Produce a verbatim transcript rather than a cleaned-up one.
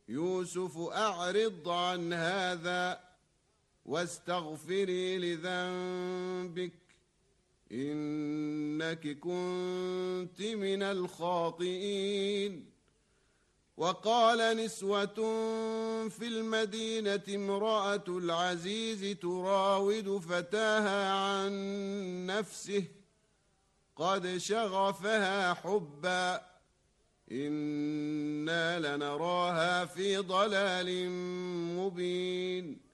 يوسف أعرض عن هذا واستغفري لذنبك إنك كنت من الخاطئين. وقال نسوة في المدينة امرأة العزيز تراود فتاها عن نفسه قد شغفها حبا إنا لنراها في ضلال مبين.